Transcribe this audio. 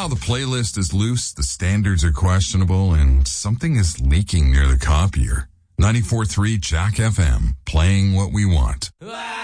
the playlist is loose, the standards are questionable, and something is leaking near the copier. 94.3 Jack FM, playing what we want.